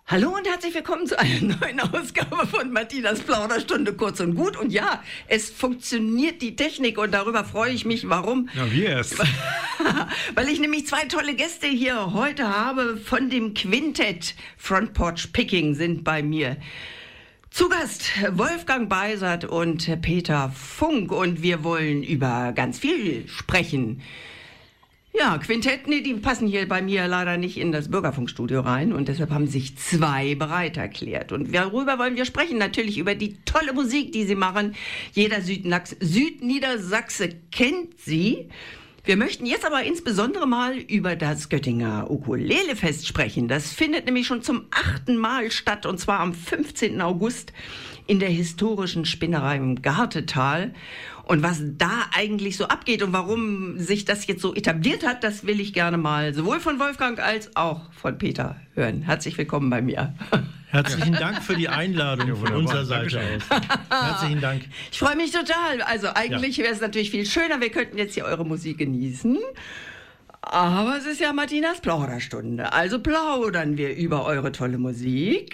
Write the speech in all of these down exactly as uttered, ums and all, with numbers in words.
Hallo und herzlich willkommen zu einer neuen Ausgabe von Martinas Plauderstunde, kurz und gut. Und ja, es funktioniert die Technik und darüber freue ich mich. Warum? Ja, wie erst? Weil ich nämlich zwei tolle Gäste hier heute habe von dem Quintett. Front Porch Picking sind bei mir zu Gast. Wolfgang Beisert und Peter Funk. Und wir wollen über ganz viel sprechen. Ja, Quintett, nee, die passen hier bei mir leider nicht in das Bürgerfunkstudio rein und deshalb haben sich zwei bereit erklärt. Und worüber wollen wir sprechen? Natürlich über die tolle Musik, die sie machen. Jeder Südnachs- Südniedersachse kennt sie. Wir möchten jetzt aber insbesondere mal über das Göttinger Ukulelefest sprechen. Das findet nämlich schon zum achten Mal statt und zwar am fünfzehnten August in der historischen Spinnerei im Gartetal. Und was da eigentlich so abgeht und warum sich das jetzt so etabliert hat, das will ich gerne mal sowohl von Wolfgang als auch von Peter hören. Herzlich willkommen bei mir. Herzlichen Dank für die Einladung ja, von unserer Seite aus. Herzlichen Dank. Ich freue mich total. Also eigentlich ja. wäre es natürlich viel schöner, wir könnten jetzt hier eure Musik genießen. Aber es ist ja Martinas Plauderstunde. Also plaudern wir über eure tolle Musik.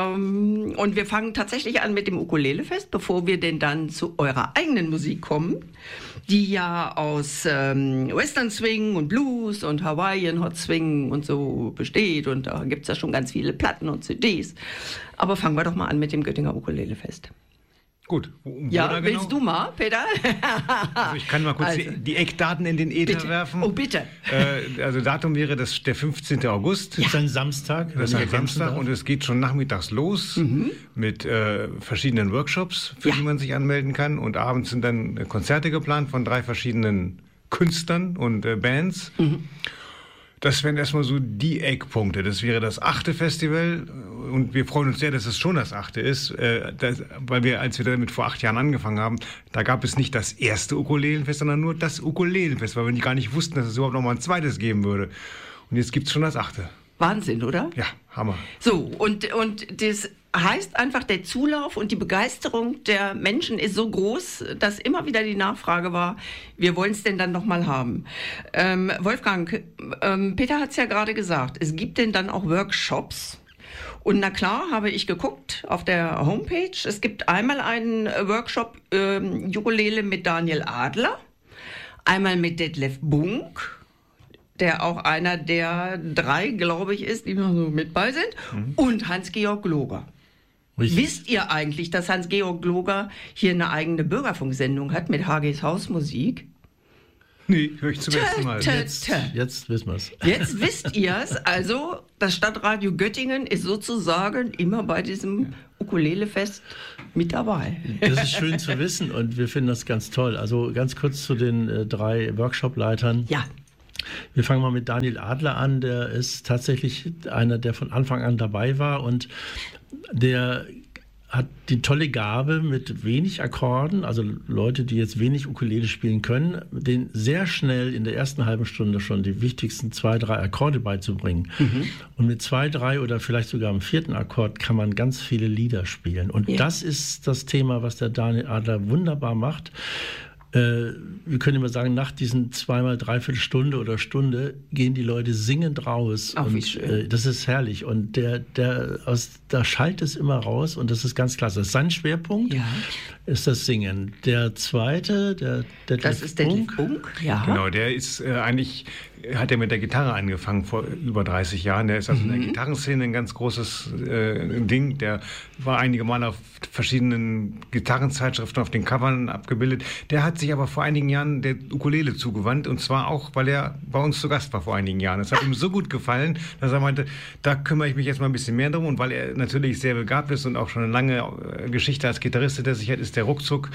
Ähm, und wir fangen tatsächlich an mit dem Ukulelefest, bevor wir denn dann zu eurer eigenen Musik kommen, die ja aus ähm, Western Swing und Blues und Hawaiian Hot Swing und so besteht. Und da gibt es ja schon ganz viele Platten und C Ds. Aber fangen wir doch mal an mit dem Göttinger Ukulelefest. Gut. Um ja, willst genau? du mal, Peter? Also ich kann mal kurz also, die, die Eckdaten in den Äther bitte. werfen. Oh, bitte. Äh, also Datum wäre das der fünfzehnten August. Ja. Das ist ein Samstag. Das ist ein Samstag und es geht schon nachmittags los mhm. mit äh, verschiedenen Workshops, für ja. die man sich anmelden kann. Und abends sind dann Konzerte geplant von drei verschiedenen Künstlern und äh, Bands. Mhm. Das wären erstmal so die Eckpunkte. Das wäre das achte Festival und wir freuen uns sehr, dass es schon das achte ist, äh, das, weil wir, als wir damit vor acht Jahren angefangen haben, da gab es nicht das erste Ukulelenfest, sondern nur das Ukulelenfest, weil wir gar nicht wussten, dass es überhaupt noch mal ein zweites geben würde. Und jetzt gibt es schon das achte. Wahnsinn, oder? Ja, Hammer. So, und, und das heißt einfach, der Zulauf und die Begeisterung der Menschen ist so groß, dass immer wieder die Nachfrage war, wir wollen es denn dann nochmal haben. Ähm, Wolfgang, ähm, Peter hat es ja gerade gesagt, es gibt denn dann auch Workshops. Und na klar, habe ich geguckt auf der Homepage, es gibt einmal einen Workshop ähm, Ukulele mit Daniel Adler, einmal mit Detlef Bunk, der auch einer der drei, glaube ich, ist, die noch so mit bei sind, mhm. und Hans-Georg Gloger. Richtig. Wisst ihr eigentlich, dass Hans-Georg Gloger hier eine eigene Bürgerfunksendung hat mit H Gs Hausmusik? Nee, höre ich zum ersten Mal. Jetzt, jetzt wissen wir es. Jetzt wisst ihr es. Also, das Stadtradio Göttingen ist sozusagen immer bei diesem Ukulelefest mit dabei. Das ist schön zu wissen und wir finden das ganz toll. Also ganz kurz zu den äh, drei Workshop-Leitern. Ja. Wir fangen mal mit Daniel Adler an, der ist tatsächlich einer, der von Anfang an dabei war und der hat die tolle Gabe, mit wenig Akkorden, also Leute, die jetzt wenig Ukulele spielen können, den sehr schnell in der ersten halben Stunde schon die wichtigsten zwei, drei Akkorde beizubringen. Mhm. Und mit zwei, drei oder vielleicht sogar am vierten Akkord kann man ganz viele Lieder spielen. Und ja. das ist das Thema, was der Daniel Adler wunderbar macht. Äh, wir können immer sagen, nach diesen zweimal dreiviertel Stunde oder Stunde gehen die Leute singend raus. Ach, und äh, das ist herrlich. Und der, der aus, da schallt es immer raus und das ist ganz klasse. Sein Schwerpunkt ja. ist das Singen. Der zweite, der Detlef Das ist Detlef Bunk. Ja. Genau, der ist äh, eigentlich, hat er mit der Gitarre angefangen vor über dreißig Jahren. Der ist also mhm. in der Gitarrenszene ein ganz großes äh, Ding. Der war einige Mal auf verschiedenen Gitarrenzeitschriften auf den Covern abgebildet. Der hat sich aber vor einigen Jahren der Ukulele zugewandt und zwar auch, weil er bei uns zu Gast war vor einigen Jahren. Das hat ihm so gut gefallen, dass er meinte, da kümmere ich mich jetzt mal ein bisschen mehr drum und weil er natürlich sehr begabt ist und auch schon eine lange Geschichte als Gitarrist hinter sich hat, ist der ruckzuck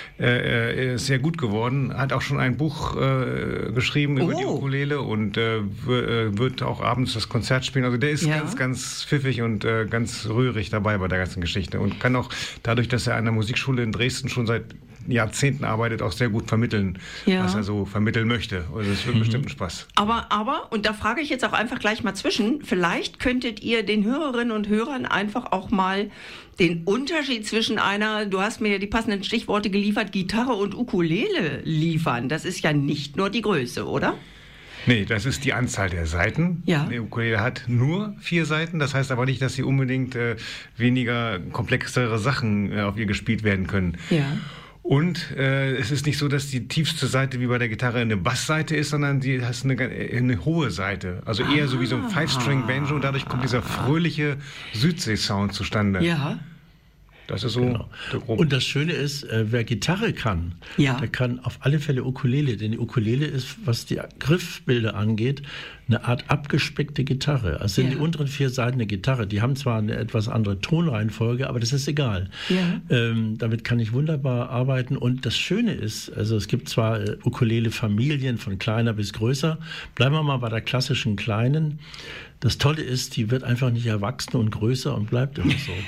äh, sehr gut geworden. Hat auch schon ein Buch äh, geschrieben über oh. die Ukulele und äh, wird auch abends das Konzert spielen. Also der ist ja. ganz, ganz pfiffig und äh, ganz rührig dabei bei der ganzen Geschichte und kann auch dadurch, dass er an der Musikschule in Dresden schon seit Jahrzehnten arbeitet, auch sehr gut vermitteln, ja. was er so vermitteln möchte. Also das wird mhm. bestimmt ein Spaß. Aber, aber, und da frage ich jetzt auch einfach gleich mal zwischen, vielleicht könntet ihr den Hörerinnen und Hörern einfach auch mal den Unterschied zwischen einer, du hast mir ja die passenden Stichworte geliefert, Gitarre und Ukulele liefern. Das ist ja nicht nur die Größe, oder? Nee, das ist die Anzahl der Saiten. Ja. Eine Ukulele hat nur vier Saiten. Das heißt aber nicht, dass sie unbedingt äh, weniger komplexere Sachen äh, auf ihr gespielt werden können. Ja. Und äh, es ist nicht so, dass die tiefste Seite wie bei der Gitarre eine Bassseite ist, sondern die hat eine, eine hohe Seite. Also eher ah. so wie so ein Five-String-Banjo und dadurch kommt dieser fröhliche Südsee-Sound zustande. Ja. Das ist so genau. der Grobe. Und das Schöne ist, äh, wer Gitarre kann, ja. der kann auf alle Fälle Ukulele. Denn die Ukulele ist, was die Griffbilder angeht, eine Art abgespeckte Gitarre. Also sind ja. die unteren vier Seiten eine Gitarre. Die haben zwar eine etwas andere Tonreihenfolge, aber das ist egal. Ja. Ähm, damit kann ich wunderbar arbeiten. Und das Schöne ist, also es gibt zwar äh, Ukulele-Familien von kleiner bis größer. Bleiben wir mal bei der klassischen kleinen. Das Tolle ist, die wird einfach nicht erwachsen und größer und bleibt immer so.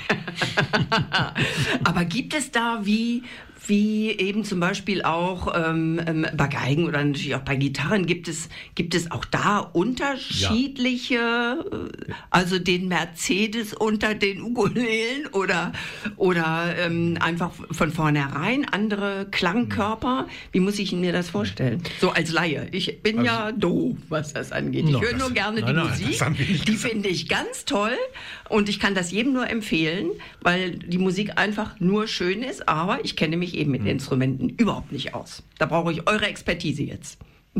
Aber gibt es da wie, wie eben zum Beispiel auch ähm, bei Geigen oder natürlich auch bei Gitarren, gibt es, gibt es auch da unterschiedliche, ja. also den Mercedes unter den Ukulelen oder, oder ähm, einfach von vornherein andere Klangkörper? Wie muss ich mir das vorstellen? So als Laie. Ich bin also, ja doof, was das angeht. Ich no, höre nur gerne nein, die nein, Musik. Die finde ich ganz toll und ich kann das jedem nur empfehlen, weil die Musik einfach nur schön ist, aber ich kenne mich eben mit den Instrumenten überhaupt nicht aus. Da brauche ich eure Expertise jetzt.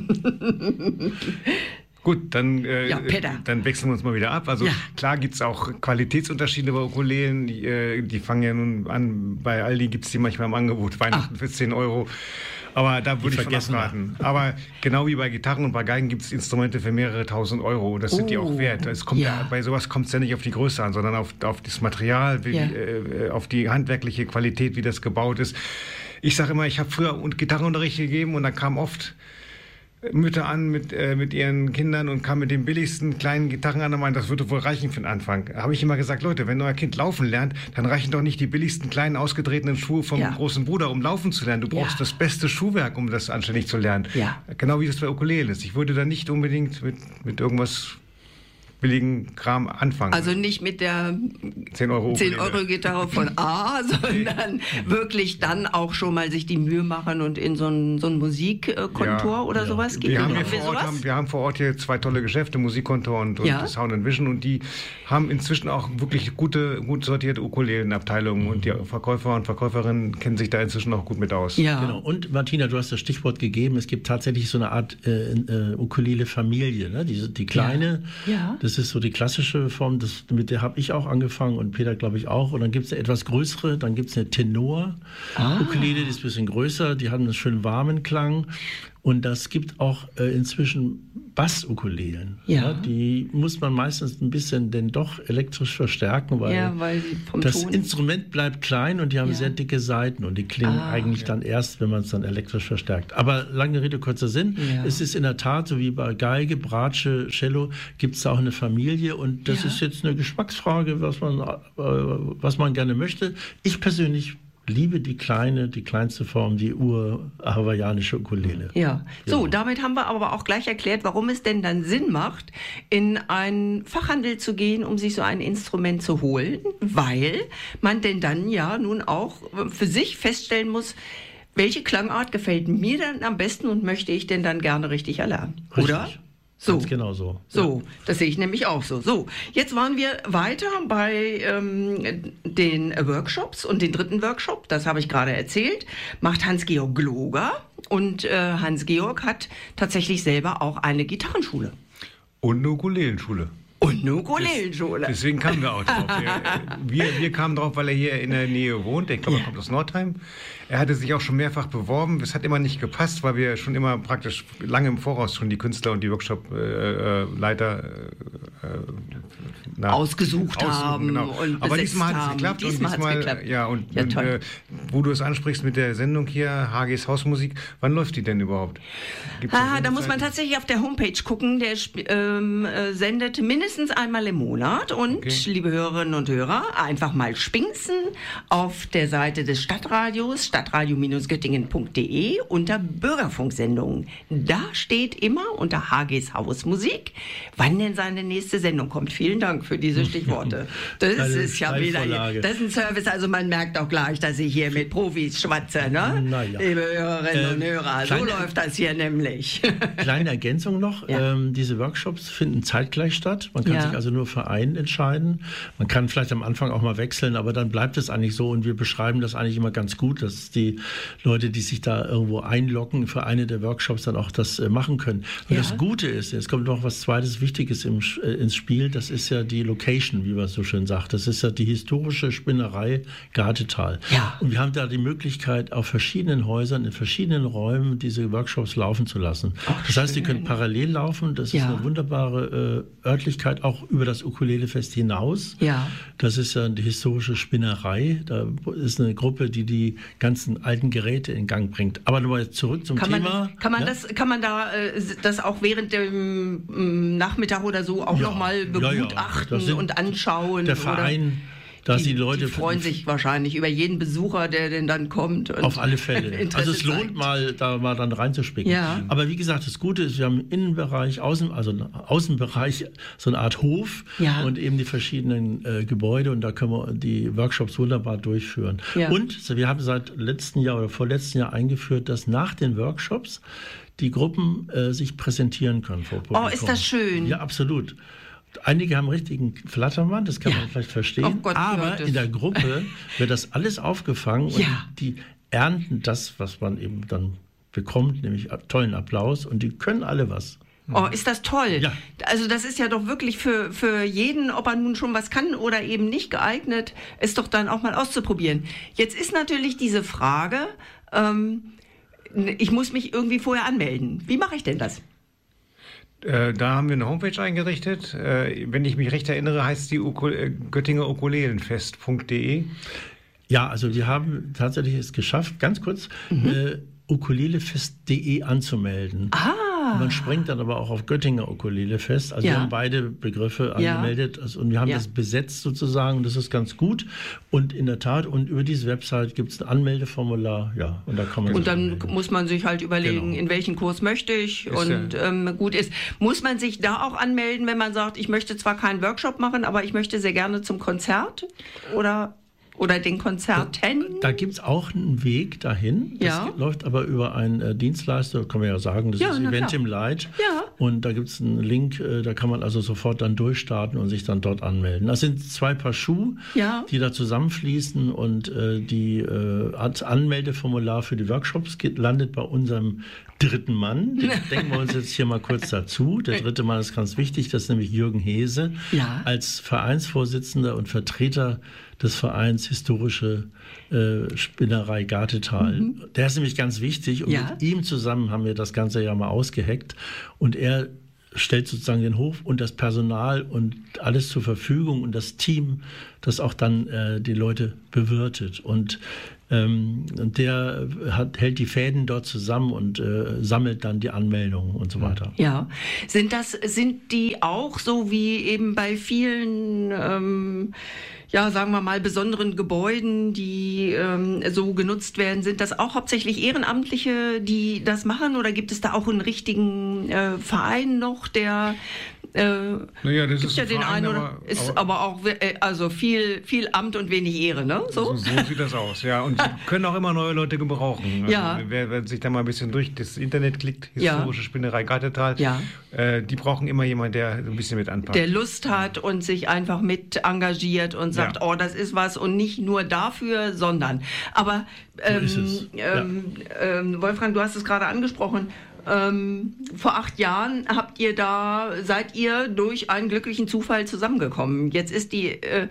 Gut, dann, äh, ja, dann wechseln wir uns mal wieder ab. Also ja. klar gibt es auch Qualitätsunterschiede bei Ukulelen. Die, äh, die fangen ja nun an, bei Aldi gibt es die manchmal im Angebot, Weihnachten für zehn Euro. Aber da würde ich von abraten. Aber genau wie bei Gitarren und bei Geigen gibt es Instrumente für mehrere tausend Euro. Und das sind oh, die auch wert. Es kommt ja. Ja, bei sowas kommt es ja nicht auf die Größe an, sondern auf, auf das Material, wie, ja. äh, auf die handwerkliche Qualität, wie das gebaut ist. Ich sage immer, ich habe früher Gitarrenunterricht gegeben und da kam oft Mütter an mit, äh, mit ihren Kindern und kamen mit den billigsten kleinen Gitarren an und meinen, das würde wohl reichen für den Anfang. Da habe ich immer gesagt, Leute, wenn euer Kind laufen lernt, dann reichen doch nicht die billigsten kleinen ausgetretenen Schuhe vom ja. großen Bruder, um laufen zu lernen. Du brauchst ja. das beste Schuhwerk, um das anständig zu lernen. Ja. Genau wie das bei Ukulele ist. Ich würde da nicht unbedingt mit, mit irgendwas billigen Kram anfangen. Also nicht mit der zehn Euro Gitarre von A, sondern wirklich dann auch schon mal sich die Mühe machen und in so ein, so ein Musikkontor ja, oder ja. sowas gehen. Wir haben, vor Ort, haben, wir haben vor Ort hier zwei tolle Geschäfte, Musikkontor und, und ja. Sound and Vision, und die haben inzwischen auch wirklich gute, gut sortierte Ukulelenabteilungen, mhm. und die Verkäufer und Verkäuferinnen kennen sich da inzwischen auch gut mit aus. Ja. Genau. Und Martina, du hast das Stichwort gegeben, es gibt tatsächlich so eine Art äh, äh, Ukulele-Familie, ne? die, die kleine, ja. Ja. Das ist so die klassische Form, das, mit der habe ich auch angefangen und Peter, glaube ich, auch. Und dann gibt es eine etwas größere, dann gibt es eine Tenor-Ukulele, ah. die ist ein bisschen größer, die haben einen schönen warmen Klang. Und das gibt auch äh, inzwischen Bass-Ukulelen. Ja. Ja, die muss man meistens ein bisschen denn doch elektrisch verstärken, weil, ja, weil sie vom das Ton Instrument bleibt klein und die haben ja. sehr dicke Saiten und die klingen ah, eigentlich ja. dann erst, wenn man es dann elektrisch verstärkt. Aber lange Rede, kurzer Sinn. Ja. Es ist in der Tat, so wie bei Geige, Bratsche, Cello, gibt es da auch eine Familie, und das ja. ist jetzt eine Geschmacksfrage, was man, äh, was man gerne möchte. Ich persönlich liebe die kleine, die kleinste Form, die ur-hawaiianische Ukulele. Ja, so, ja. damit haben wir aber auch gleich erklärt, warum es denn dann Sinn macht, in einen Fachhandel zu gehen, um sich so ein Instrument zu holen, weil man denn dann ja nun auch für sich feststellen muss, welche Klangart gefällt mir dann am besten und möchte ich denn dann gerne richtig erlernen, richtig. Oder? So. Ganz genau so. So, ja. Das sehe ich nämlich auch so. So, jetzt waren wir weiter bei ähm, den Workshops, und den dritten Workshop, das habe ich gerade erzählt, macht Hans-Georg Gloger, und äh, Hans-Georg hat tatsächlich selber auch eine Gitarrenschule. Und eine Ukulelenschule. Und eine Ukulelenschule. Deswegen kamen wir auch drauf. wir, wir kamen drauf, weil er hier in der Nähe wohnt. Ich glaube, er kommt aus Nordheim. Er hatte sich auch schon mehrfach beworben. Es hat immer nicht gepasst, weil wir schon immer praktisch lange im Voraus schon die Künstler und die Workshop-Leiter äh, äh, ausgesucht haben. Genau. Und aber diesmal hat es geklappt. Diesmal, und diesmal hat's geklappt. Ja, und, ja, und äh, wo du es ansprichst mit der Sendung hier, H Gs Hausmusik, wann läuft die denn überhaupt? Ah, da muss man tatsächlich auf der Homepage gucken. Der ähm, sendet mindestens einmal im Monat. Und, okay. liebe Hörerinnen und Hörer, einfach mal spinksen auf der Seite des Stadtradios, stadtradio Göttingen punkt de, unter Bürgerfunksendungen. Da steht immer unter H Gs Hausmusik, wann denn seine nächste Sendung kommt. Vielen Dank für diese Stichworte. Das ist ja wieder, das ist ein Service, also man merkt auch gleich, dass ich hier mit mit Profis schwatze, ne? Naja. Liebe Hörerinnen und Ähm, Hörer, so kleine- läuft das hier nämlich. Kleine Ergänzung noch, Ja. ähm, diese Workshops finden zeitgleich statt. Man kann Ja. sich also nur für einen entscheiden. Man kann vielleicht am Anfang auch mal wechseln, aber dann bleibt es eigentlich so und wir beschreiben das eigentlich immer ganz gut, dass die Leute, die sich da irgendwo einloggen für eine der Workshops, dann auch das äh, machen können. Und Ja. das Gute ist, es kommt noch was zweites Wichtiges im, Sch- äh, ins Spiel, das ist ja die Location, wie man so schön sagt. Das ist ja die historische Spinnerei Gartetal. Ja. Und wir haben da die Möglichkeit, auf verschiedenen Häusern, in verschiedenen Räumen diese Workshops laufen zu lassen. Das heißt, die können parallel laufen. Das Ja. ist eine wunderbare äh, Örtlichkeit, auch über das Ukulelefest hinaus. Ja. Das ist ja die historische Spinnerei. Da ist eine Gruppe, die die ganzen alten Geräte in Gang bringt. Aber nochmal zurück zum Kann man, Thema. kann man Ja? das, kann man da äh, das auch während dem ähm, Nachmittag oder so auch Ja. nochmal Ja, ja. begutachten Das sind und anschauen? Der oder? Verein, dass die, Leute die freuen sich wahrscheinlich über jeden Besucher, der denn dann kommt. Und auf alle Fälle. Interesse Also es lohnt zeigt. mal, da mal dann reinzuspicken. Ja. Aber wie gesagt, das Gute ist, wir haben im Innenbereich, Außen, also im Außenbereich so eine Art Hof Ja. und eben die verschiedenen äh, Gebäude und da können wir die Workshops wunderbar durchführen. Ja. Und so, wir haben seit letzten Jahr oder vorletzten Jahr eingeführt, dass nach den Workshops die Gruppen äh, sich präsentieren können vor Publikum. Oh, ist das schön. Ja, absolut. Einige haben richtigen Flattermann, das kann Ja. man vielleicht verstehen. Oh Gott, aber ja, das- in der Gruppe wird das alles aufgefangen und Ja. die ernten das, was man eben dann bekommt, nämlich tollen Applaus und die können alle was. Oh, ist das toll. Ja. Also das ist ja doch wirklich für, für jeden, ob er nun schon was kann oder eben nicht geeignet, es doch dann auch mal auszuprobieren. Jetzt ist natürlich diese Frage, ähm, ich muss mich irgendwie vorher anmelden. Wie mache ich denn das? Äh, da haben wir eine Homepage eingerichtet. Äh, wenn ich mich recht erinnere, heißt die Ukul äh, Göttinger Ukulelenfest punkt de. Ja, also wir haben tatsächlich es geschafft, ganz kurz, äh, ukulelefest punkt de anzumelden. Ah. Man springt dann aber auch auf Göttinger Ukulelefest. Also Ja. wir haben beide Begriffe Ja. angemeldet also, und wir haben Ja. das besetzt sozusagen und das ist ganz gut. Und in der Tat, und über diese Website gibt es ein Anmeldeformular, ja, und da kann man Und sich dann anmelden. muss man sich halt überlegen, Genau. in welchen Kurs möchte ich Ist und ja- ähm, gut ist. Muss man sich da auch anmelden, wenn man sagt, ich möchte zwar keinen Workshop machen, aber ich möchte sehr gerne zum Konzert oder, oder den Konzerten? Da gibt es auch einen Weg dahin. Das Ja. läuft aber über einen äh, Dienstleister, kann man ja sagen, das Ja, ist na Event klar. im Light. Ja. Und da gibt es einen Link, äh, da kann man also sofort dann durchstarten und sich dann dort anmelden. Das sind zwei Paar Schuhe, Ja. die da zusammenfließen und äh, die äh, als Anmeldeformular für die Workshops geht, landet bei unserem dritten Mann. Den denken wir uns jetzt hier mal kurz dazu. Der dritte Mann ist ganz wichtig, das ist nämlich Jürgen Hese. Ja. Als Vereinsvorsitzender und Vertreter des Vereins Historische äh, Spinnerei Gartetal. Der ist nämlich ganz wichtig und Ja. mit ihm zusammen haben wir das Ganze ja mal ausgeheckt und er stellt sozusagen den Hof und das Personal und alles zur Verfügung und das Team, das auch dann äh, die Leute bewirtet und ähm, und der hat, hält die Fäden dort zusammen und äh, sammelt dann die Anmeldungen und so weiter. Ja. Sind das, sind die auch so wie eben bei vielen, ähm, ja, sagen wir mal, besonderen Gebäuden, die ähm, so genutzt werden, sind das auch hauptsächlich Ehrenamtliche, die das machen? Oder gibt es da auch einen richtigen äh, Verein noch, der äh, Naja, das gibt ist ja ein den Verein, einen oder aber- ist aber- aber auch äh, also viel viel Amt und wenig Ehre, ne? So. So, so sieht das aus, ja. Und sie können auch immer neue Leute gebrauchen. Also Ja. wer, wer sich da mal ein bisschen durch das Internet klickt, Ja. historische Spinnerei Gartetal, Ja. äh, die brauchen immer jemanden, der ein bisschen mit anpackt. Der Lust hat und sich einfach mit engagiert und sagt, Ja. oh, das ist was und nicht nur dafür, sondern. Aber ähm, ist es. ähm, ähm, Wolfgang, du hast es gerade angesprochen. Ähm, vor acht Jahren habt ihr da, seid ihr durch einen glücklichen Zufall zusammengekommen. Jetzt ist die, äh,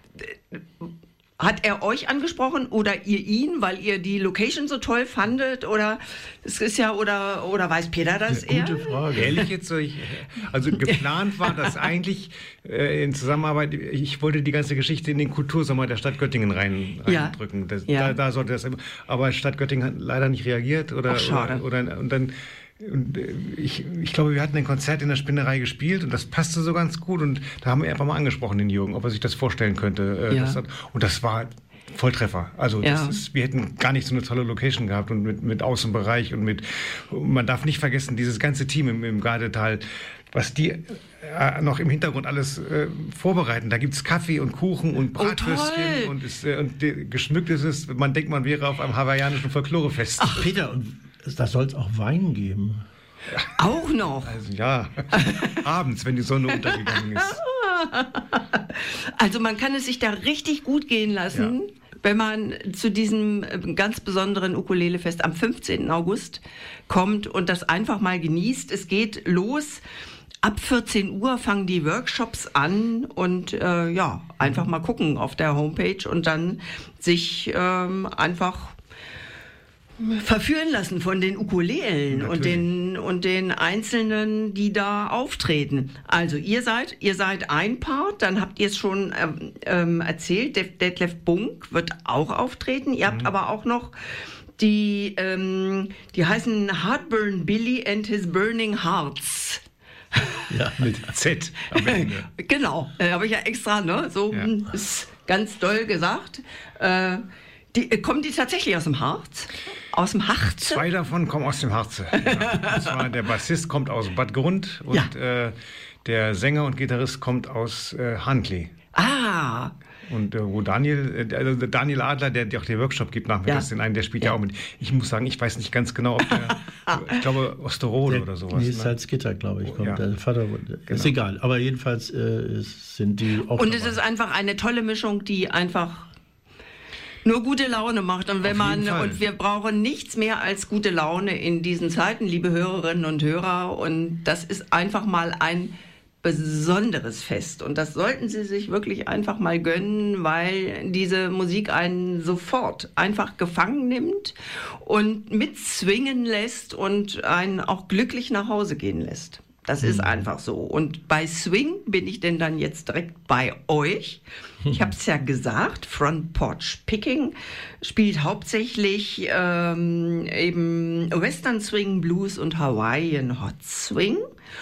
hat er euch angesprochen oder ihr ihn, weil ihr die Location so toll fandet? Oder es ist ja, oder, oder weiß Peter das eher? Gute Frage. Ehrlich jetzt, so, ich, also geplant war das eigentlich äh, in Zusammenarbeit, ich wollte die ganze Geschichte in den Kultursommer der Stadt Göttingen rein, Ja. reindrücken. Das, Ja. da, da sollte das, aber Stadt Göttingen hat leider nicht reagiert oder, Ach, schade. oder, oder und dann und äh, ich, ich glaube, wir hatten ein Konzert in der Spinnerei gespielt und das passte so ganz gut und da haben wir einfach mal angesprochen, den Jürgen, ob er sich das vorstellen könnte. Äh, Ja. das hat, und das war Volltreffer. Also Ja. das ist, wir hätten gar nicht so eine tolle Location gehabt und mit, mit Außenbereich und mit, man darf nicht vergessen, dieses ganze Team im, im Gardetal, was die äh, noch im Hintergrund alles äh, vorbereiten. Da gibt es Kaffee und Kuchen und Bratwürstchen toll. und, ist, äh, und die, geschmückt ist es, man denkt, man wäre auf einem hawaiianischen Folklorefest. Ach, Peter, und da soll es auch Wein geben. Auch noch. Also ja, abends, wenn die Sonne untergegangen ist. Also man kann es sich da richtig gut gehen lassen, Ja. wenn man zu diesem äh, ganz besonderen Ukulelefest am fünfzehnten August kommt und das einfach mal genießt. Es geht los. Ab vierzehn Uhr fangen die Workshops an und äh, ja, einfach mal gucken auf der Homepage und dann sich ähm, einfach verführen lassen von den Ukulelen und Natürlich. den, und den Einzelnen, die da auftreten. Also ihr seid, ihr seid ein Part, dann habt ihr es schon ähm, ähm, erzählt, Def- Detlef Bunk wird auch auftreten. Ihr habt aber auch noch die, ähm, die heißen Heartburn Billy and his Burning Hearts. Ja. Mit Z am Ende. Genau, äh, habe ich ja extra, ne, so Ja. hm, ist ganz doll gesagt. Äh, die, äh, kommen die tatsächlich aus dem Harz? Aus dem Harz? Zwei davon kommen aus dem Harze. Ja. Und zwar der Bassist kommt aus Bad Grund und Ja. äh, der Sänger und Gitarrist kommt aus äh, Handley. Ah, Und äh, wo Daniel, äh, also Daniel Adler, der, der auch den Workshop gibt nachmittags, Ja. den einen, der spielt ja. Ja. auch mit. Ich muss sagen, ich weiß nicht ganz genau, ob der, ich glaube Osterode oder sowas. Nee, Ne? Salzgitter, glaube ich, kommt. Ja. Der Vater, ist egal. Aber jedenfalls äh, sind die auch und es dabei. ist einfach eine tolle Mischung, die einfach nur gute Laune macht. Und wenn Auf jeden man, Fall. und wir brauchen nichts mehr als gute Laune in diesen Zeiten, liebe Hörerinnen und Hörer. Und das ist einfach mal ein besonderes Fest. Und das sollten Sie sich wirklich einfach mal gönnen, weil diese Musik einen sofort einfach gefangen nimmt und mitzwingen lässt und einen auch glücklich nach Hause gehen lässt. Das ist einfach so. Und bei Swing bin ich denn dann jetzt direkt bei euch. Ich habe es ja gesagt, Front Porch Picking spielt hauptsächlich ähm, eben Western Swing, Blues und Hawaiian Hot Swing.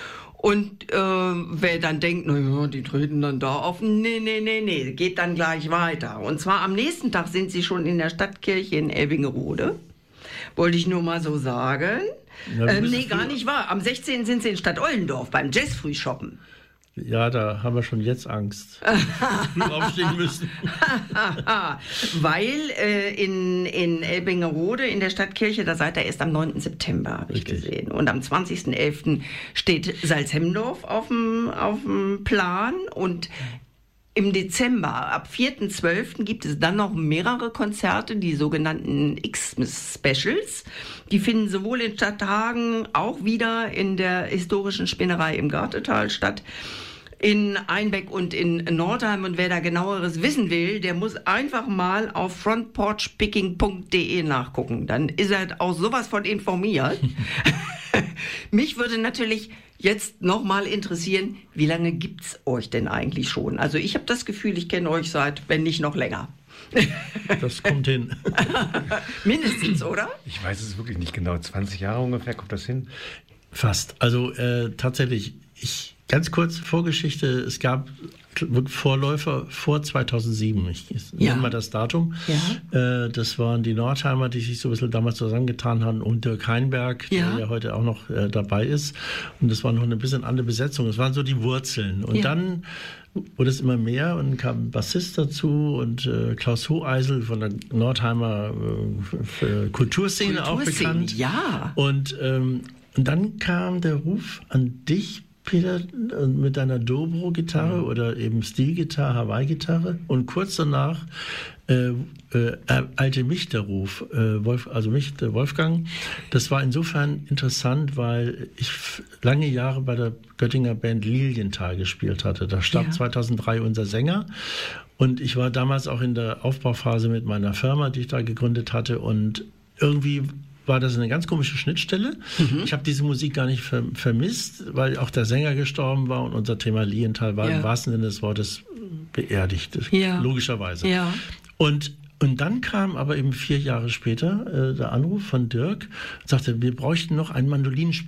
Und äh, wer dann denkt, naja, die treten dann da auf, nee, nee, nee, nee, geht dann gleich weiter. Und zwar am nächsten Tag sind sie schon in der Stadtkirche in Elbingerode. Wollte ich nur mal so sagen. Ja, ähm, bist nee, du gar früh- nicht wahr. Am sechzehnten sind sie in Stadt Ollendorf beim Jazzfrühshoppen. Ja, da haben wir schon jetzt Angst. Früh aufstehen müssen. Weil äh, in, in Elbingerode in der Stadtkirche, da seid ihr erst am neunten September, habe ich Richtig. gesehen. Und am zwanzigsten elften steht Salzhemdorf auf dem auf dem Plan. Und im Dezember, ab vierten zwölften gibt es dann noch mehrere Konzerte, die sogenannten X-Specials. Die finden sowohl in Stadthagen, auch wieder in der historischen Spinnerei im Gartetal statt, in Einbeck und in Nordheim. Und wer da genaueres wissen will, der muss einfach mal auf front porch picking punkt de nachgucken. Dann ist er auch sowas von informiert. Mich würde natürlich jetzt nochmal interessieren, wie lange gibt's euch denn eigentlich schon? Also ich habe das Gefühl, ich kenne euch seit, wenn nicht noch länger. Das kommt hin. Mindestens, oder? Ich weiß es wirklich nicht genau. zwanzig Jahre ungefähr kommt das hin. Fast. Also äh, tatsächlich, ich ganz kurz Vorgeschichte, es gab Vorläufer vor zweitausendsieben, ich Ja. nenne mal das Datum. Ja. Äh, das waren die Nordheimer, die sich so ein bisschen damals zusammengetan haben, und Dirk Heinberg, Ja. der ja heute auch noch äh, dabei ist. Und das war noch eine bisschen andere Besetzung. Das waren so die Wurzeln. Und Ja. dann wurde es immer mehr und kam ein Bassist dazu und äh, Klaus Hoheisel von der Nordheimer äh, f- Kulturszene, auch Kulturszene, bekannt. ja. Und, ähm, und dann kam der Ruf an dich, Peter, mit deiner Dobro-Gitarre Mhm. oder eben Stilgitarre, Hawaii-Gitarre. Und kurz danach äh, äh, eilte mich der Ruf, äh, Wolf, also mich, der Wolfgang. Das war insofern interessant, weil ich f- lange Jahre bei der Göttinger Band Lilienthal gespielt hatte. Da starb Ja. zweitausenddrei unser Sänger. Und ich war damals auch in der Aufbauphase mit meiner Firma, die ich da gegründet hatte. Und irgendwie war das eine ganz komische Schnittstelle. Mhm. Ich habe diese Musik gar nicht ver vermisst, weil auch der Sänger gestorben war und unser Thema Lilienthal war Ja. im wahrsten Sinne des Wortes beerdigt, Ja. logischerweise. Ja. Und, und dann kam aber eben vier Jahre später äh, der Anruf von Dirk und sagte, wir bräuchten noch einen Mandolinenspieler.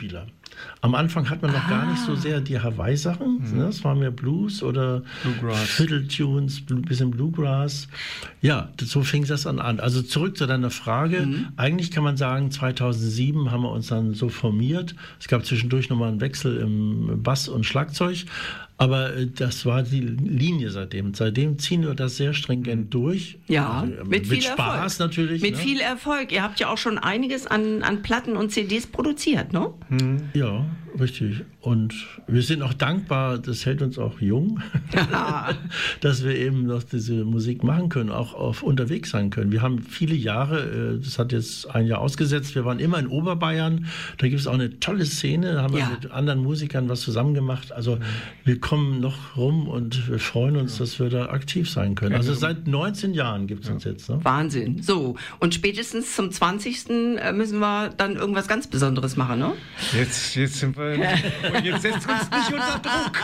Am Anfang hat man noch ah. gar nicht so sehr die Hawaii-Sachen. Mhm. Ne? Es war mehr Blues oder Fiddle-Tunes, ein bisschen Bluegrass. Ja, so fing das dann an. Also zurück zu deiner Frage. Mhm. Eigentlich kann man sagen, zweitausendsieben haben wir uns dann so formiert. Es gab zwischendurch nochmal einen Wechsel im Bass und Schlagzeug. Aber das war die Linie seitdem. Seitdem ziehen wir das sehr stringent durch. Ja, also, mit, mit viel Spaß Erfolg. natürlich. Mit ne? viel Erfolg. Ihr habt ja auch schon einiges an, an Platten und C Ds produziert, ne? Hm. Ja, richtig. Und wir sind auch dankbar, das hält uns auch jung, dass wir eben noch diese Musik machen können, auch auf unterwegs sein können. Wir haben viele Jahre, das hat jetzt ein Jahr ausgesetzt, wir waren immer in Oberbayern. Da gibt es auch eine tolle Szene, da haben wir ja. mit anderen Musikern was zusammen gemacht. Also wir kommen noch rum und wir freuen uns, dass wir da aktiv sein können. Also seit neunzehn Jahren gibt es uns jetzt. Ne? Wahnsinn. So, und spätestens zum zwanzigsten müssen wir dann irgendwas ganz Besonderes machen, ne? Jetzt, jetzt sind wir... Und jetzt setzt uns nicht unter Druck.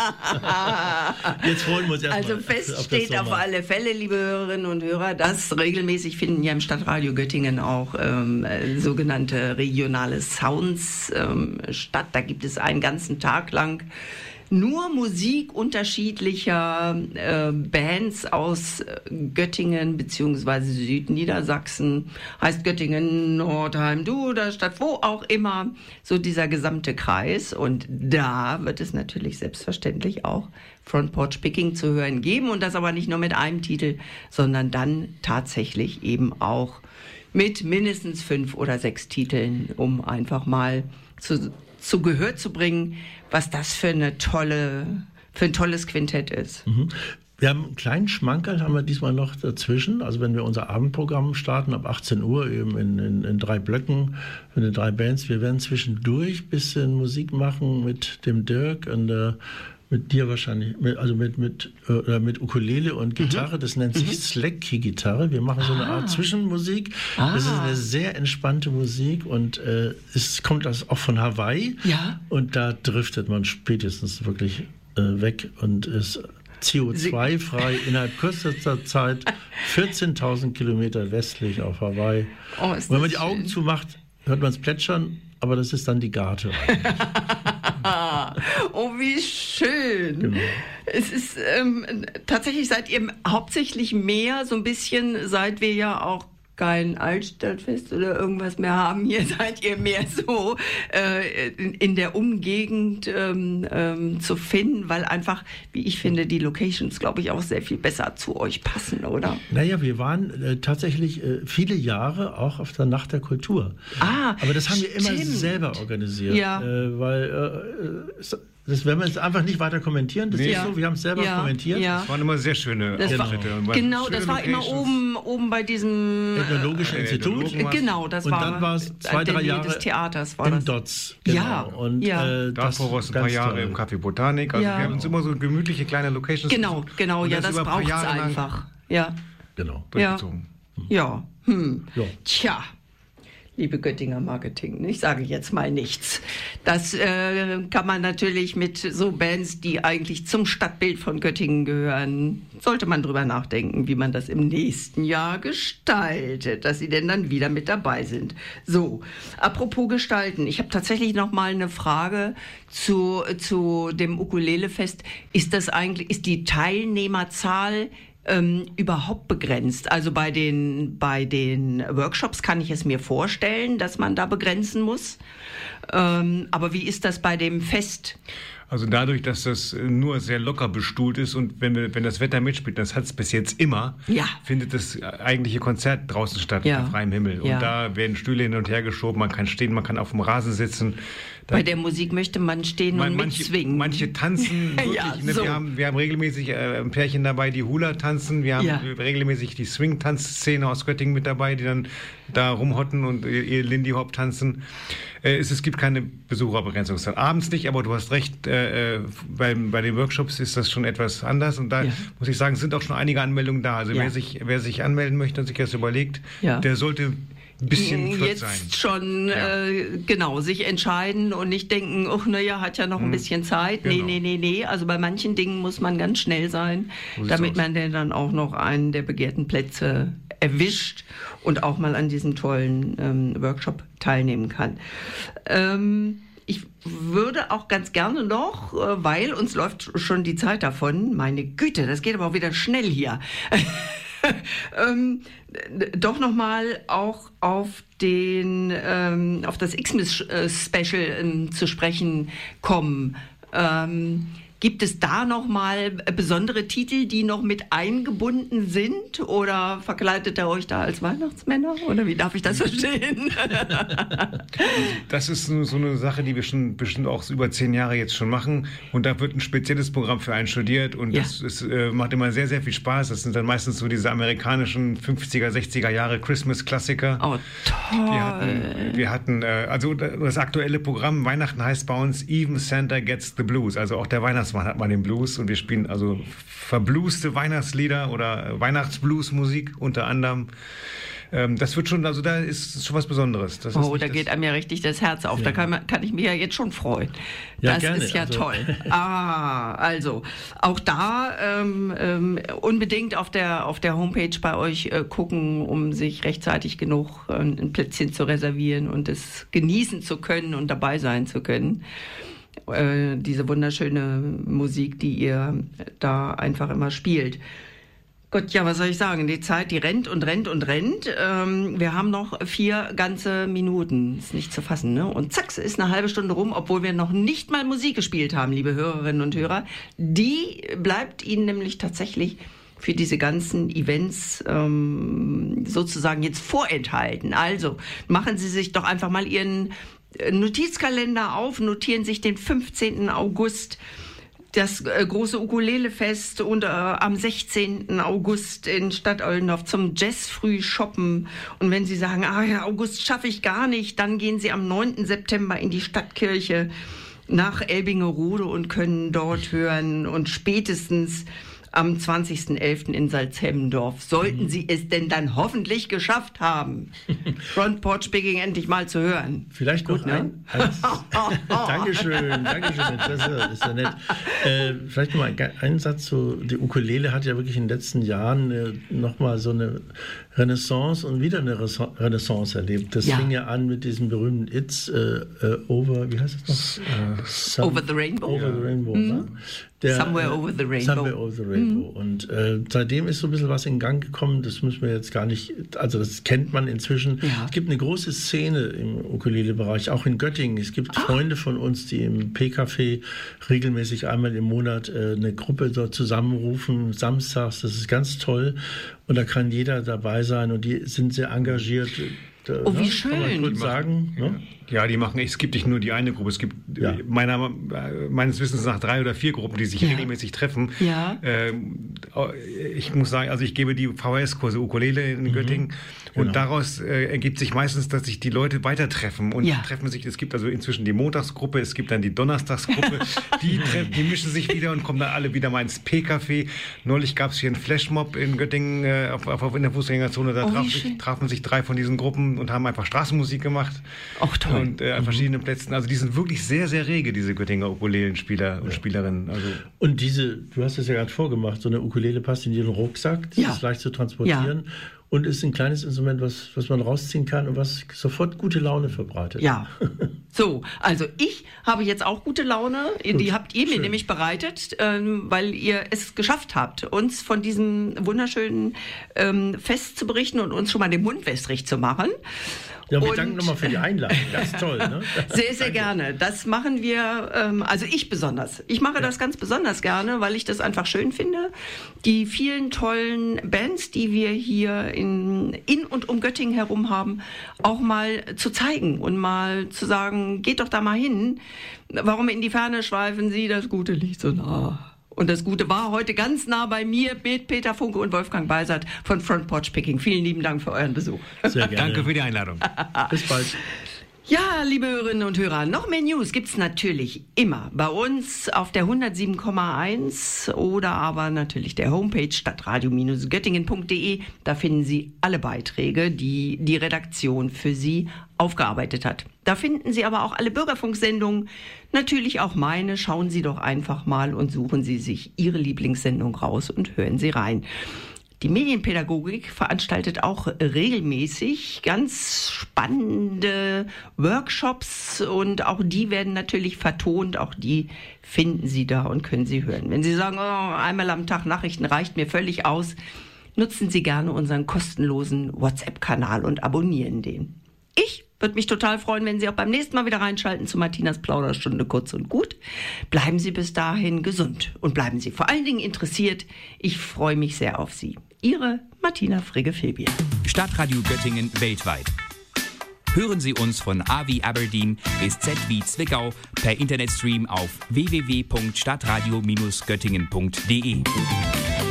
Jetzt freuen wir uns erstmal. Also fest auf steht auf alle Fälle, liebe Hörerinnen und Hörer, dass regelmäßig finden ja im Stadtradio Göttingen auch ähm, sogenannte regionale Sounds ähm, statt. Da gibt es einen ganzen Tag lang nur Musik unterschiedlicher äh, Bands aus Göttingen bzw. Südniedersachsen, heißt Göttingen, Nordheim, Duderstadt, wo auch immer, so dieser gesamte Kreis. Und da wird es natürlich selbstverständlich auch Front Porch Picking zu hören geben. Und das aber nicht nur mit einem Titel, sondern dann tatsächlich eben auch mit mindestens fünf oder sechs Titeln, um einfach mal zu, zu Gehör zu bringen, was das für eine tolle, für ein tolles Quintett ist. Mhm. Wir haben einen kleinen Schmankerl, haben wir diesmal noch dazwischen. Also wenn wir unser Abendprogramm starten ab achtzehn Uhr eben in, in, in drei Blöcken mit den drei Bands. Wir werden zwischendurch ein bisschen Musik machen mit dem Dirk und äh, mit dir wahrscheinlich, mit, also mit, mit, äh, mit Ukulele und Gitarre. Mhm. Das nennt sich mhm. Slack-Key-Gitarre. Wir machen so eine ah. Art Zwischenmusik. Ah. Das ist eine sehr entspannte Musik und äh, es kommt das auch von Hawaii. Ja. Und da driftet man spätestens wirklich äh, weg und ist C O zwei frei innerhalb kürzester Zeit vierzehntausend Kilometer westlich auf Hawaii. Oh, ist Wenn man die schön. Augen zumacht, hört man es plätschern, aber das ist dann die Garte. Oh, wie schön. Genau. Es ist ähm, tatsächlich, seid ihr hauptsächlich mehr so ein bisschen, seit wir ja auch kein Altstadtfest oder irgendwas mehr haben, hier seid ihr mehr so äh, in, in der Umgegend ähm, ähm, zu finden, weil einfach, wie ich finde, die Locations, glaube ich, auch sehr viel besser zu euch passen, oder? Naja, wir waren äh, tatsächlich äh, viele Jahre auch auf der Nacht der Kultur. Ah, aber das haben wir stimmt. immer selber organisiert, ja. äh, weil äh, das werden wir jetzt einfach nicht weiter kommentieren. Das nee. ist so, wir haben es selber ja. kommentiert. Ja. Das waren immer sehr schöne das Auftritte. War, genau, das war immer oben, oben bei diesem Ethnologischen äh, Institut. Genau, das und war dann war es zwei, drei Jahre des Theaters war im das. Dots. Genau. Ja. Und, ja. Äh, davor war es ein paar Jahre toll. Im Café Botanik. Also ja. wir haben uns immer so gemütliche kleine Locations Genau, besucht. genau, ja, das, das braucht es einfach. Ja. Genau. Ja. Ja. Hm. ja. Tja. Liebe Göttinger Marketing, ich sage jetzt mal nichts. Das äh, kann man natürlich mit so Bands, die eigentlich zum Stadtbild von Göttingen gehören, sollte man drüber nachdenken, wie man das im nächsten Jahr gestaltet, dass sie denn dann wieder mit dabei sind. So, apropos gestalten, ich habe tatsächlich noch mal eine Frage zu, zu dem Ukulele-Fest. Ist das eigentlich, ist die Teilnehmerzahl Ähm, überhaupt begrenzt? Also bei den, bei den Workshops kann ich es mir vorstellen, dass man da begrenzen muss. Ähm, aber wie ist das bei dem Fest? Also dadurch, dass das nur sehr locker bestuhlt ist und wenn, wir, wenn das Wetter mitspielt, das hat es bis jetzt immer, ja. findet das eigentliche Konzert draußen statt, ja. unter freiem Himmel. Und ja. da werden Stühle hin und her geschoben, man kann stehen, man kann auf dem Rasen sitzen. Da Bei der Musik möchte man stehen man, und manche, mitzwingen. Manche tanzen wirklich. ja, ne? so. wir, haben, wir haben regelmäßig äh, ein Pärchen dabei, die Hula tanzen. Wir haben ja. regelmäßig die Swing-Tanzszene aus Göttingen mit dabei, die dann da rumhotten und ihr Lindy Hop tanzen. Äh, es, es gibt keine Besucherbegrenzungszahl. Abends nicht, aber du hast recht, äh, bei, bei den Workshops ist das schon etwas anders. Und da ja. muss ich sagen, sind auch schon einige Anmeldungen da. Also ja. wer, sich, wer sich anmelden möchte und sich das überlegt, ja. der sollte ein bisschen flott jetzt sein. schon ja. äh, genau sich entscheiden und nicht denken, oh naja, hat ja noch ein hm. bisschen Zeit. Genau. Nee, nee, nee, nee. Also bei manchen Dingen muss man ganz schnell sein, so damit man denn dann auch noch einen der begehrten Plätze erwischt und auch mal an diesem tollen ähm, Workshop teilnehmen kann. Ähm, ich würde auch ganz gerne noch, äh, weil uns läuft schon die Zeit davon, meine Güte, das geht aber auch wieder schnell hier, ähm, doch nochmal auch auf den, ähm, auf das Xmas-Special ähm, zu sprechen kommen. Ähm, Gibt es da noch mal besondere Titel, die noch mit eingebunden sind? Oder verkleidet ihr euch da als Weihnachtsmänner? Oder wie darf ich das verstehen? Das ist so eine Sache, die wir schon bestimmt auch über zehn Jahre jetzt schon machen. Und da wird ein spezielles Programm für einen studiert. Und ja. das ist, äh, macht immer sehr, sehr viel Spaß. Das sind dann meistens so diese amerikanischen fünfziger, sechziger Jahre Christmas-Klassiker. Oh, toll. Wir hatten, wir hatten äh, also das aktuelle Programm Weihnachten heißt bei uns Even Santa Gets the Blues. Also auch der Weihnachtsmann hat man den Blues und wir spielen also verblueste Weihnachtslieder oder Weihnachtsbluesmusik unter anderem. Ähm, das wird schon, also da ist schon was Besonderes. Das oh, da geht einem ja richtig das Herz auf. Ja. Da kann, man, kann ich mich ja jetzt schon freuen. Ja, das gerne. ist ja also. toll. Ah, also auch da ähm, ähm, unbedingt auf der, auf der Homepage bei euch äh, gucken, um sich rechtzeitig genug äh, ein Plätzchen zu reservieren und es genießen zu können und dabei sein zu können. Äh, diese wunderschöne Musik, die ihr da einfach immer spielt. Gott, ja, was soll ich sagen? Die Zeit, die rennt und rennt und rennt. Ähm, wir haben noch vier ganze Minuten. Ist nicht zu fassen, ne? Und zack, ist eine halbe Stunde rum, obwohl wir noch nicht mal Musik gespielt haben, liebe Hörerinnen und Hörer. Die bleibt Ihnen nämlich tatsächlich für diese ganzen Events ähm, sozusagen jetzt vorenthalten. Also machen Sie sich doch einfach mal Ihren Notizkalender auf, notieren sich den fünfzehnten August das äh, große Ukulele-Fest und äh, am sechzehnten August in Stadt Oldendorf zum Jazz-Früh shoppen. Und wenn Sie sagen, ah ja, August schaffe ich gar nicht, dann gehen Sie am neunten September in die Stadtkirche nach Elbingerode und können dort hören und spätestens am zwanzigsten elften in Salzhemmendorf. Sollten Sie es denn dann hoffentlich geschafft haben, Front Porch Picking endlich mal zu hören. Vielleicht gut, noch ein, ne? Dankeschön, Dankeschön, das ist ja nett. Äh, vielleicht noch mal einen Satz zu, die Ukulele hat ja wirklich in den letzten Jahren äh, nochmal so eine Renaissance und wieder eine Renaissance erlebt. Das ja. fing ja an mit diesem berühmten It's äh, äh, Over, wie heißt das noch? Uh, some, over the Rainbow. Over the Rainbow, mhm. ne? Der, Somewhere äh, over the Rainbow. Somewhere over the Rainbow. Mhm. Und äh, seitdem ist so ein bisschen was in Gang gekommen, das müssen wir jetzt gar nicht, also das kennt man inzwischen. Ja. Es gibt eine große Szene im Ukulele-Bereich, auch in Göttingen. Es gibt Ach. Freunde von uns, die im P-Café regelmäßig einmal im Monat äh, eine Gruppe dort zusammenrufen, samstags, das ist ganz toll. Und da kann jeder dabei sein und die sind sehr engagiert. Oh, wie schön. Kann man kurz sagen, ja. Ne? Ja, die machen, es gibt nicht nur die eine Gruppe, es gibt ja. meiner, meines Wissens nach drei oder vier Gruppen, die sich ja. regelmäßig treffen. Ja. Ähm, ich muss sagen, also ich gebe die V H S-Kurse Ukulele in mhm. Göttingen und genau. daraus äh, ergibt sich meistens, dass sich die Leute weiter treffen und ja. treffen sich, es gibt also inzwischen die Montagsgruppe, es gibt dann die Donnerstagsgruppe, die, treffen, die mischen sich wieder und kommen dann alle wieder mal ins P-Café. Neulich gab es hier einen Flashmob in Göttingen äh, auf, auf, in der Fußgängerzone, da oh, traf sich, trafen sich drei von diesen Gruppen und haben einfach Straßenmusik gemacht. Ach toll. Und äh, an mhm. verschiedenen Plätzen. Also die sind wirklich sehr, sehr rege, diese Göttinger Ukulelenspieler und ja. Spielerinnen. Also und diese, du hast es ja gerade vorgemacht, so eine Ukulele passt in ihren Rucksack, das ja. ist leicht zu transportieren. Ja. Und ist ein kleines Instrument, was, was man rausziehen kann und was sofort gute Laune verbreitet. Ja. So, also ich habe jetzt auch gute Laune. Gut. Die habt ihr mir Schön. nämlich bereitet, ähm, weil ihr es geschafft habt, uns von diesem wunderschönen ähm, Fest zu berichten und uns schon mal den Mund wässrig zu machen. Ja, wir danken nochmal für die Einladung. Das ist toll, ne? Sehr, sehr gerne. Das machen wir, ähm, also ich besonders. Ich mache ja. das ganz besonders gerne, weil ich das einfach schön finde. Die vielen tollen Bands, die wir hier in, in und um Göttingen herum haben, auch mal zu zeigen und mal zu sagen, geht doch da mal hin. Warum in die Ferne schweifen Sie? Das Gute liegt so nah. Und das Gute war heute ganz nah bei mir mit Peter Funke und Wolfgang Beisert von Front Porch Picking. Vielen lieben Dank für euren Besuch. Sehr gerne. Danke für die Einladung. Bis bald. Ja, liebe Hörerinnen und Hörer, noch mehr News gibt's natürlich immer bei uns auf der hundertsieben Komma eins oder aber natürlich der Homepage stadtradio Bindestrich göttingen Punkt de. Da finden Sie alle Beiträge, die die Redaktion für Sie aufgearbeitet hat. Da finden Sie aber auch alle Bürgerfunksendungen, natürlich auch meine. Schauen Sie doch einfach mal und suchen Sie sich Ihre Lieblingssendung raus und hören Sie rein. Die Medienpädagogik veranstaltet auch regelmäßig ganz spannende Workshops und auch die werden natürlich vertont, auch die finden Sie da und können Sie hören. Wenn Sie sagen, oh, einmal am Tag Nachrichten reicht mir völlig aus, nutzen Sie gerne unseren kostenlosen WhatsApp-Kanal und abonnieren den. Ich würde mich total freuen, wenn Sie auch beim nächsten Mal wieder reinschalten zu Martinas Plauderstunde kurz und gut. Bleiben Sie bis dahin gesund und bleiben Sie vor allen Dingen interessiert. Ich freue mich sehr auf Sie. Ihre Martina Frigge-Febier. Stadtradio Göttingen weltweit. Hören Sie uns von A wie Aberdeen bis Z wie Zwickau per Internetstream auf w w w punkt stadtradio Bindestrich göttingen punkt d e.